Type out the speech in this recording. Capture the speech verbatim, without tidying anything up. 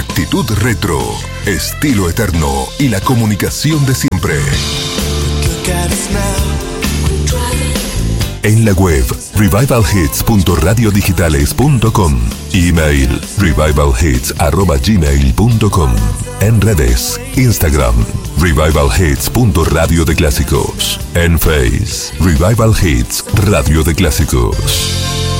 Actitud retro, estilo eterno y la comunicación de siempre. En la web revival hits punto radio digitales punto com. Email revival hits arroba gmail punto com. En redes, Instagram, Revival Hits punto radio de clásicos. En Face, Revival Hits Radio de Clásicos.